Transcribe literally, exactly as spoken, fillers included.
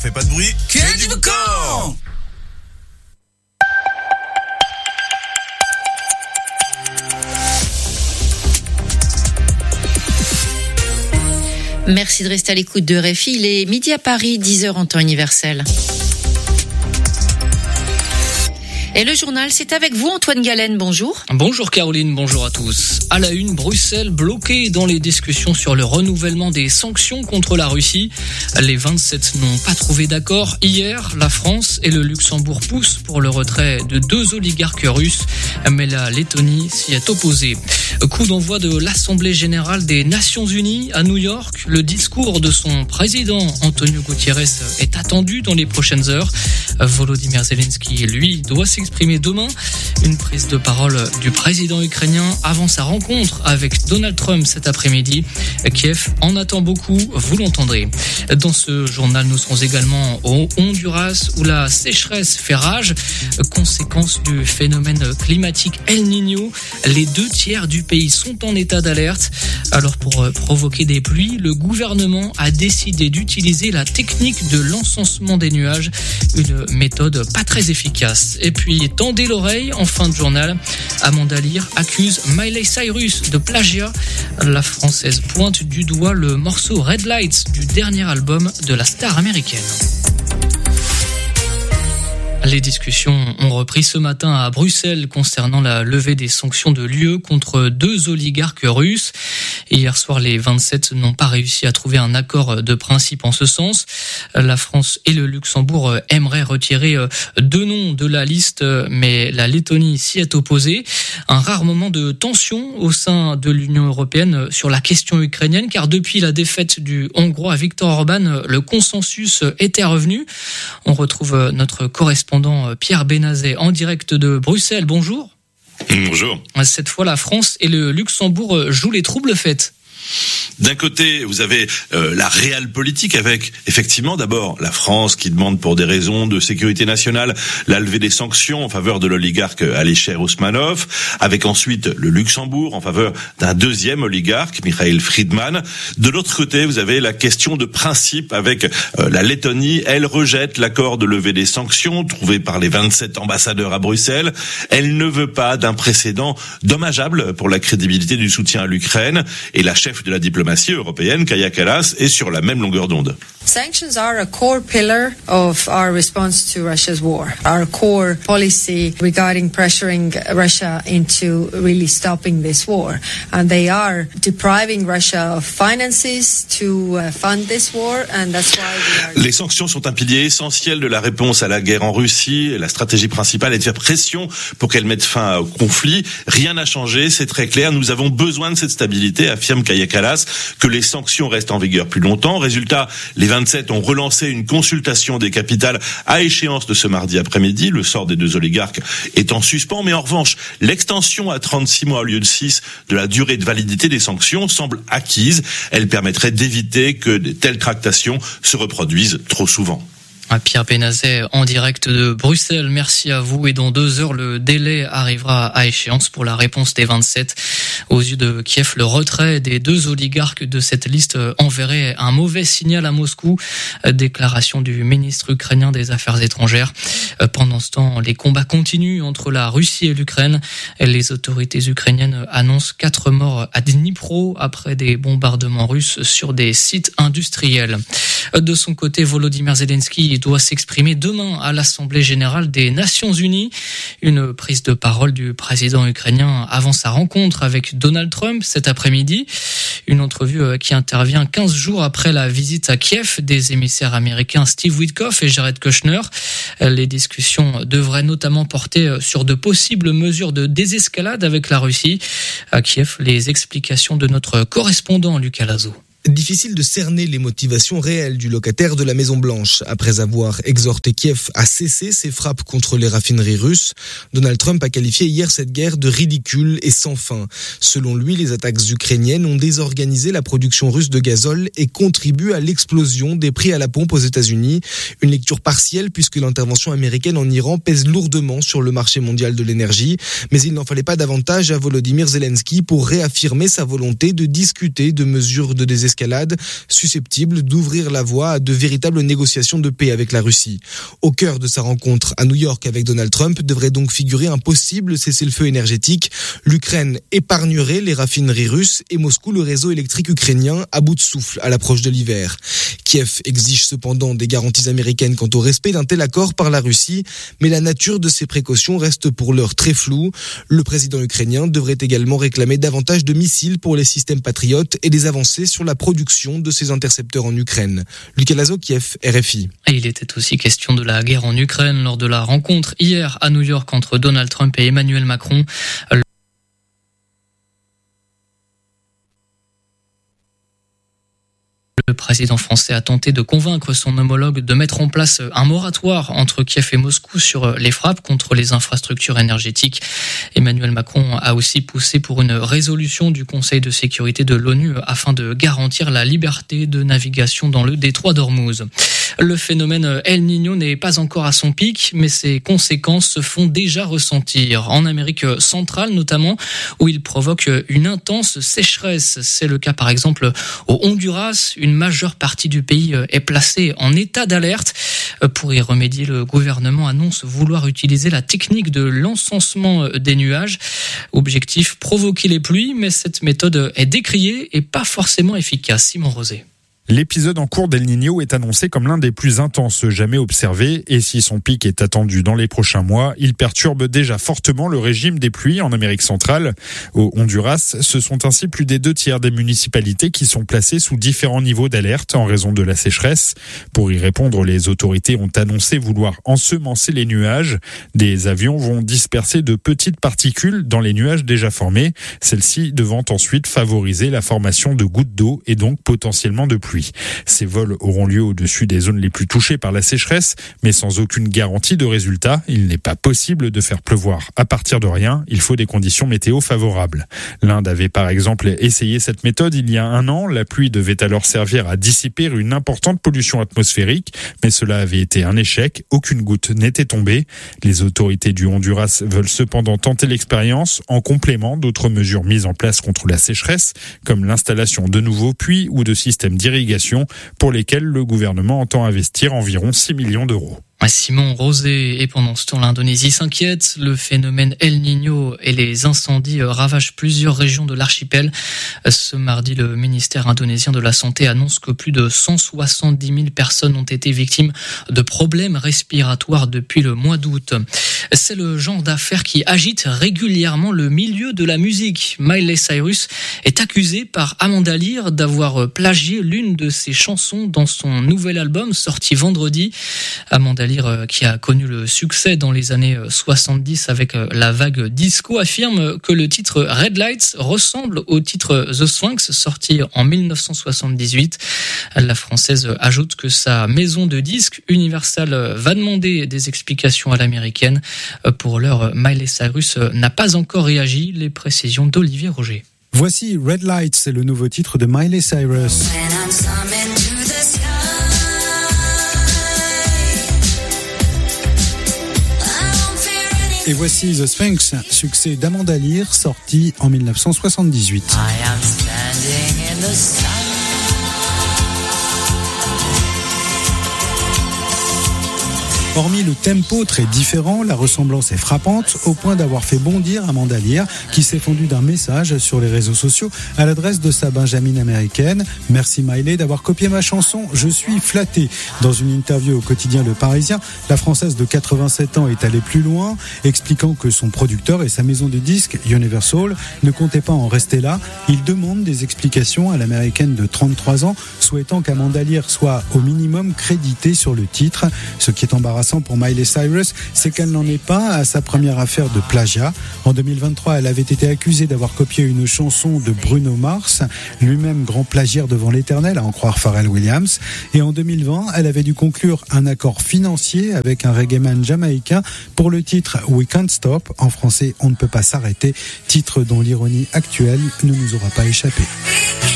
fait pas de bruit. Que du boucan. Merci de rester à l'écoute de R F I. Il est midi à Paris, dix heures en temps universel. Et le journal, c'est avec vous, Antoine Galen, bonjour. Bonjour Caroline, bonjour à tous. À la une, Bruxelles bloquée dans les discussions sur le renouvellement des sanctions contre la Russie. Les vingt-sept n'ont pas trouvé d'accord. Hier, la France et le Luxembourg poussent pour le retrait de deux oligarques russes, mais la Lettonie s'y est opposée. Coup d'envoi de l'Assemblée générale des Nations Unies à New York. Le discours de son président, Antonio Guterres, est attendu dans les prochaines heures. Volodymyr Zelensky, lui, doit s'exprimer demain. Une prise de parole du président ukrainien avant sa rencontre avec Donald Trump cet après-midi. Kiev en attend beaucoup, vous l'entendrez. Dans ce journal, nous serons également au Honduras où la sécheresse fait rage. Conséquence du phénomène climatique El Niño, les deux tiers du pays sont en état d'alerte. Alors pour provoquer des pluies, le gouvernement a décidé d'utiliser la technique de l'encensement des nuages, une méthode pas très efficace. Et puis tendez l'oreille, en fin de journal, Amanda Lear accuse Miley Cyrus de plagiat. La française pointe du doigt le morceau Red Lights du dernier album de la star américaine. Les discussions ont repris ce matin à Bruxelles concernant la levée des sanctions de l'U E contre deux oligarques russes. Hier soir, les vingt-sept n'ont pas réussi à trouver un accord de principe en ce sens. La France et le Luxembourg aimeraient retirer deux noms de la liste, mais la Lettonie s'y est opposée. Un rare moment de tension au sein de l'Union européenne sur la question ukrainienne, car depuis la défaite du Hongrois Viktor Orban, le consensus était revenu. On retrouve notre correspondant Pierre Benazet en direct de Bruxelles. Bonjour. Bonjour. Cette fois, la France et le Luxembourg jouent les troubles faits. D'un côté, vous avez euh, la réelle politique avec, effectivement, d'abord la France qui demande pour des raisons de sécurité nationale la levée des sanctions en faveur de l'oligarque Alisher Ousmanov, avec ensuite le Luxembourg en faveur d'un deuxième oligarque, Mikhail Friedman. De l'autre côté, vous avez la question de principe avec euh, la Lettonie. Elle rejette l'accord de levée des sanctions trouvé par les vingt-sept ambassadeurs à Bruxelles. Elle ne veut pas d'un précédent dommageable pour la crédibilité du soutien à l'Ukraine. Et la chef de la diplomatie européenne, Kaja Kallas, est sur la même longueur d'onde. Sanctions are a core pillar of our response to Russia's war. Our core policy regarding pressuring Russia into really stopping this war. And they are depriving Russia of finances to uh, fund this war, and that's why we are... Les sanctions sont un pilier essentiel de la réponse à la guerre en Russie. La stratégie principale est de faire pression pour qu'elle mette fin au conflit. Rien n'a changé, c'est très clair. Nous avons besoin de cette stabilité, affirme Kaja Kallas, que les sanctions restent en vigueur plus longtemps. Résultat, les vingt-sept ont relancé une consultation des capitales à échéance de ce mardi après-midi. Le sort des deux oligarques est en suspens, mais en revanche, l'extension à trente-six mois au lieu de six de la durée de validité des sanctions semble acquise. Elle permettrait d'éviter que de telles tractations se reproduisent trop souvent. Pierre Benazet en direct de Bruxelles, merci à vous. Et dans deux heures, le délai arrivera à échéance pour la réponse des vingt-sept. Aux yeux de Kiev, le retrait des deux oligarques de cette liste enverrait un mauvais signal à Moscou. Déclaration du ministre ukrainien des Affaires étrangères. Pendant ce temps, les combats continuent entre la Russie et l'Ukraine. Les autorités ukrainiennes annoncent quatre morts à Dnipro après des bombardements russes sur des sites industriels. De son côté, Volodymyr Zelensky doit s'exprimer demain à l'Assemblée générale des Nations Unies. Une prise de parole du président ukrainien avant sa rencontre avec Donald Trump cet après-midi. Une entrevue qui intervient quinze jours après la visite à Kiev des émissaires américains Steve Witkoff et Jared Kushner. Les discussions devraient notamment porter sur de possibles mesures de désescalade avec la Russie. À Kiev, les explications de notre correspondant Lucas Lazo. Difficile de cerner les motivations réelles du locataire de la Maison-Blanche. Après avoir exhorté Kiev à cesser ses frappes contre les raffineries russes, Donald Trump a qualifié hier cette guerre de ridicule et sans fin. Selon lui, les attaques ukrainiennes ont désorganisé la production russe de gazole et contribuent à l'explosion des prix à la pompe aux États-Unis. Une lecture partielle puisque l'intervention américaine en Iran pèse lourdement sur le marché mondial de l'énergie. Mais il n'en fallait pas davantage à Volodymyr Zelensky pour réaffirmer sa volonté de discuter de mesures de désescalade escalade, susceptible d'ouvrir la voie à de véritables négociations de paix avec la Russie. Au cœur de sa rencontre à New York avec Donald Trump devrait donc figurer un possible cessez-le-feu énergétique. L'Ukraine épargnerait les raffineries russes et Moscou le réseau électrique ukrainien à bout de souffle à l'approche de l'hiver. Kiev exige cependant des garanties américaines quant au respect d'un tel accord par la Russie, mais la nature de ces précautions reste pour l'heure très floue. Le président ukrainien devrait également réclamer davantage de missiles pour les systèmes patriotes et des avancées sur la production de ces intercepteurs en Ukraine. Lucas Lazo, Kiev, R F I. Et il était aussi question de la guerre en Ukraine lors de la rencontre hier à New York entre Donald Trump et Emmanuel Macron. Le président français a tenté de convaincre son homologue de mettre en place un moratoire entre Kiev et Moscou sur les frappes contre les infrastructures énergétiques. Emmanuel Macron a aussi poussé pour une résolution du Conseil de sécurité de l'ONU afin de garantir la liberté de navigation dans le détroit d'Ormuz. Le phénomène El Niño n'est pas encore à son pic, mais ses conséquences se font déjà ressentir. En Amérique centrale notamment, où il provoque une intense sécheresse. C'est le cas par exemple au Honduras. Une majeure partie du pays est placée en état d'alerte. Pour y remédier, le gouvernement annonce vouloir utiliser la technique de l'encensement des nuages. Objectif, provoquer les pluies, mais cette méthode est décriée et pas forcément efficace. Simon Rosé. L'épisode en cours d'El Niño est annoncé comme l'un des plus intenses jamais observés et si son pic est attendu dans les prochains mois, il perturbe déjà fortement le régime des pluies en Amérique centrale. Au Honduras, ce sont ainsi plus des deux tiers des municipalités qui sont placées sous différents niveaux d'alerte en raison de la sécheresse. Pour y répondre, les autorités ont annoncé vouloir ensemencer les nuages. Des avions vont disperser de petites particules dans les nuages déjà formés, celles-ci devant ensuite favoriser la formation de gouttes d'eau et donc potentiellement de pluie. Ces vols auront lieu au-dessus des zones les plus touchées par la sécheresse, mais sans aucune garantie de résultat. Il n'est pas possible de faire pleuvoir à partir de rien, il faut des conditions météo favorables. L'Inde avait par exemple essayé cette méthode il y a un an. La pluie devait alors servir à dissiper une importante pollution atmosphérique, mais cela avait été un échec, aucune goutte n'était tombée. Les autorités du Honduras veulent cependant tenter l'expérience en complément d'autres mesures mises en place contre la sécheresse, comme l'installation de nouveaux puits ou de systèmes d'irrigation pour lesquels le gouvernement entend investir environ six millions d'euros. Simon Rosé. Et pendant ce temps, l'Indonésie s'inquiète. Le phénomène El Niño et les incendies ravagent plusieurs régions de l'archipel. Ce mardi, le ministère indonésien de la Santé annonce que plus de cent soixante-dix mille personnes ont été victimes de problèmes respiratoires depuis le mois d'août. C'est le genre d'affaire qui agite régulièrement le milieu de la musique. Miley Cyrus est accusée par Amanda Lear d'avoir plagié l'une de ses chansons dans son nouvel album sorti vendredi. Amanda Lear, qui a connu le succès dans les années soixante-dix avec la vague disco, affirme que le titre Red Lights ressemble au titre The Sphinx sorti en dix-neuf cent soixante-dix-huit. La Française ajoute que sa maison de disques Universal va demander des explications à l'américaine. Pour l'heure, Miley Cyrus n'a pas encore réagi. Les précisions d'Olivier Roger. Voici Red Lights, c'est le nouveau titre de Miley Cyrus. Et voici The Sphinx, succès d'Amanda Lear, sorti en dix-neuf cent soixante-dix-huit. I am standing in the sun. Hormis le tempo très différent, la ressemblance est frappante au point d'avoir fait bondir Amanda Lear qui s'est fondue d'un message sur les réseaux sociaux à l'adresse de sa benjamine américaine. Merci Miley d'avoir copié ma chanson, je suis flattée. Dans une interview au quotidien Le Parisien, la Française de quatre-vingt-sept ans est allée plus loin, expliquant que son producteur et sa maison de disques Universal ne comptaient pas en rester là. Il demande des explications à l'américaine de trente-trois ans, souhaitant qu'Amanda Lear soit au minimum créditée sur le titre. Ce qui est embarrassant pour Miley Cyrus, c'est qu'elle n'en est pas à sa première affaire de plagiat. En deux mille vingt-trois, elle avait été accusée d'avoir copié une chanson de Bruno Mars, lui-même grand plagiaire devant l'éternel, à en croire Pharrell Williams. Et en deux mille vingt, elle avait dû conclure un accord financier avec un reggaeman jamaïcain pour le titre We Can't Stop, en français On ne peut pas s'arrêter, titre dont l'ironie actuelle ne nous aura pas échappé.